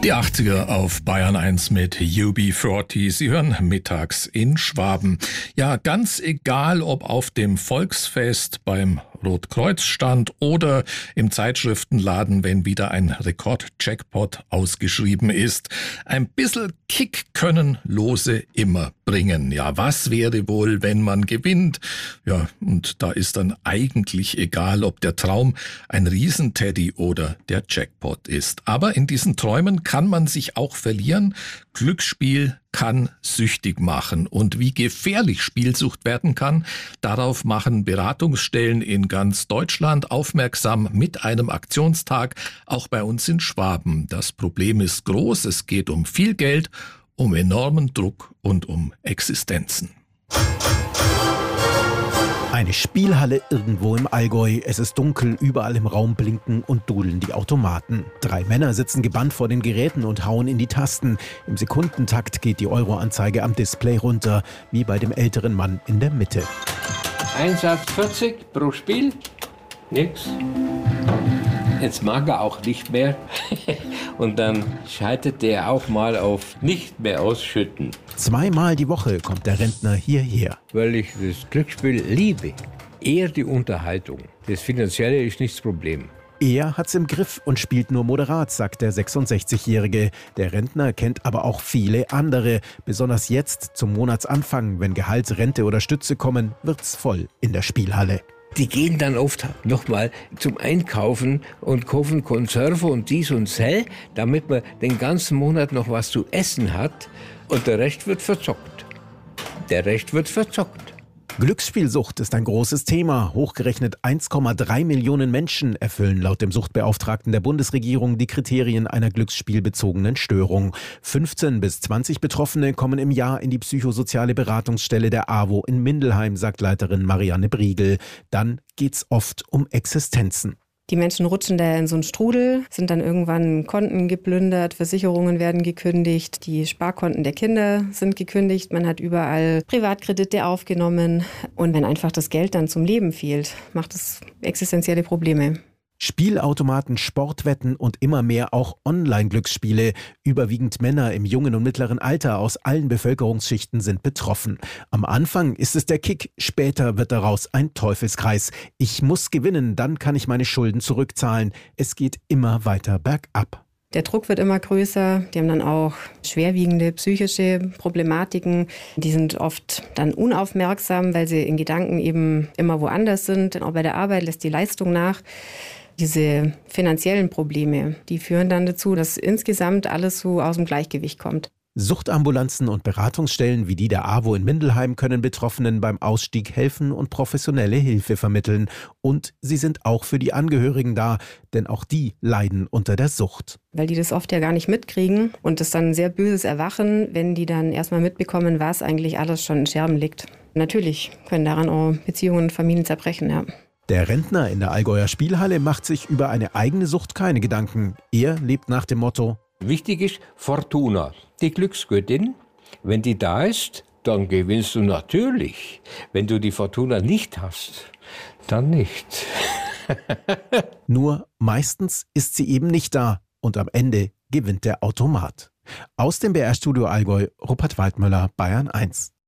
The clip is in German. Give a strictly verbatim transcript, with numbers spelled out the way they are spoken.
Die achtziger auf Bayern eins mit U B vierzig. Sie hören mittags in Schwaben. Ja, ganz egal, ob auf dem Volksfest, beim Rotkreuzstand oder im Zeitschriftenladen, wenn wieder ein Rekord-Jackpot ausgeschrieben ist. Ein bisschen Kick können Lose immer bringen. Ja, was wäre wohl, wenn man gewinnt? Ja, und da ist dann eigentlich egal, ob der Traum ein Riesenteddy oder der Jackpot ist. Aber in diesen Träumen kann man sich auch verlieren. Glücksspiel kann süchtig machen. Und wie gefährlich Spielsucht werden kann, darauf machen Beratungsstellen in ganz Deutschland aufmerksam mit einem Aktionstag, auch bei uns in Schwaben. Das Problem ist groß, es geht um viel Geld, um enormen Druck und um Existenzen. Eine Spielhalle irgendwo im Allgäu. Es ist dunkel, überall im Raum blinken und dudeln die Automaten. Drei Männer sitzen gebannt vor den Geräten und hauen in die Tasten. Im Sekundentakt geht die Euroanzeige am Display runter, wie bei dem älteren Mann in der Mitte. Einsatz vierzig pro Spiel. Nix. Jetzt mag er auch nicht mehr. Und dann schaltet der auch mal auf nicht mehr ausschütten. Zweimal die Woche kommt der Rentner hierher. Weil ich das Glücksspiel liebe. Eher die Unterhaltung. Das Finanzielle ist nicht das Problem. Er hat's im Griff und spielt nur moderat, sagt der sechsundsechzigjährige. Der Rentner kennt aber auch viele andere. Besonders jetzt zum Monatsanfang, wenn Gehalt, Rente oder Stütze kommen, wird's voll in der Spielhalle. Die gehen dann oft nochmal zum Einkaufen und kaufen Konserve und dies und das, damit man den ganzen Monat noch was zu essen hat. Und der Rest wird verzockt. Der Rest wird verzockt. Glücksspielsucht ist ein großes Thema. Hochgerechnet eins Komma drei Millionen Menschen erfüllen laut dem Suchtbeauftragten der Bundesregierung die Kriterien einer glücksspielbezogenen Störung. fünfzehn bis zwanzig Betroffene kommen im Jahr in die psychosoziale Beratungsstelle der A W O in Mindelheim, sagt Leiterin Marianne Briegel. Dann geht's oft um Existenzen. Die Menschen rutschen da in so einen Strudel, sind dann irgendwann Konten geplündert, Versicherungen werden gekündigt, die Sparkonten der Kinder sind gekündigt, man hat überall Privatkredite aufgenommen und wenn einfach das Geld dann zum Leben fehlt, macht es existenzielle Probleme. Spielautomaten, Sportwetten und immer mehr auch Online-Glücksspiele. Überwiegend Männer im jungen und mittleren Alter aus allen Bevölkerungsschichten sind betroffen. Am Anfang ist es der Kick, später wird daraus ein Teufelskreis. Ich muss gewinnen, dann kann ich meine Schulden zurückzahlen. Es geht immer weiter bergab. Der Druck wird immer größer. Die haben dann auch schwerwiegende psychische Problematiken. Die sind oft dann unaufmerksam, weil sie in Gedanken eben immer woanders sind. Auch bei der Arbeit lässt die Leistung nach. Diese finanziellen Probleme, die führen dann dazu, dass insgesamt alles so aus dem Gleichgewicht kommt. Suchtambulanzen und Beratungsstellen wie die der A W O in Mindelheim können Betroffenen beim Ausstieg helfen und professionelle Hilfe vermitteln. Und sie sind auch für die Angehörigen da, denn auch die leiden unter der Sucht. Weil die das oft ja gar nicht mitkriegen und das dann ein sehr böses Erwachen, wenn die dann erstmal mitbekommen, was eigentlich alles schon in Scherben liegt. Natürlich können daran auch Beziehungen und Familien zerbrechen, ja. Der Rentner in der Allgäuer Spielhalle macht sich über eine eigene Sucht keine Gedanken. Er lebt nach dem Motto: Wichtig ist Fortuna, die Glücksgöttin. Wenn die da ist, dann gewinnst du natürlich. Wenn du die Fortuna nicht hast, dann nicht. Nur meistens ist sie eben nicht da und am Ende gewinnt der Automat. Aus dem B R-Studio Allgäu, Rupert Waldmöller, Bayern eins.